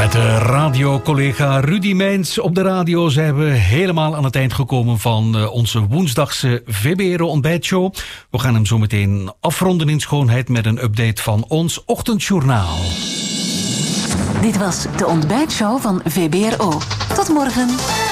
Met de radiocollega Rudy Meijns op de radio zijn we helemaal aan het eind gekomen van onze woensdagse VBRO ontbijtshow. We gaan hem zo meteen afronden in schoonheid met een update van ons ochtendjournaal. Dit was de ontbijtshow van VBRO. Tot morgen.